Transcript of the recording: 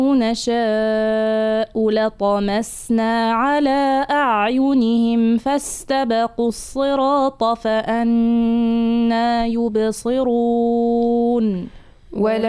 نشاء لطمسنا على أعينهم فاستبقوا الصراط فأنى يبصرون